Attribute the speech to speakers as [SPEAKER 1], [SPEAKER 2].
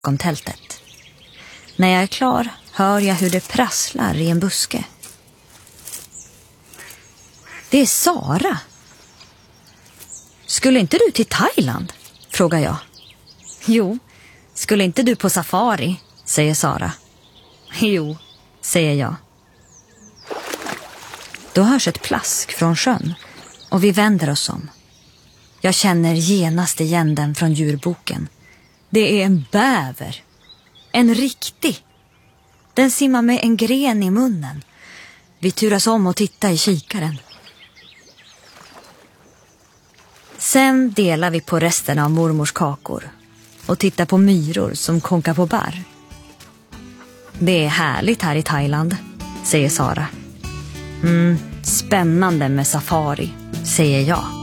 [SPEAKER 1] bakom tältet. När jag är klar hör jag hur det prasslar i en buske. Det är Sara. Skulle inte du till Thailand? Frågar jag. Jo, skulle inte du på safari? Säger Sara. Jo, säger jag. Då hörs ett plask från sjön och vi vänder oss om. Jag känner genast igen den från djurboken. Det är en bäver. En riktig. Den simmar med en gren i munnen. Vi turas om och tittar i kikaren. Sen delar vi på resten av mormors kakor och tittar på myror som konkar på bär. Det är härligt här i Thailand, säger Sara. Spännande med safari, säger jag.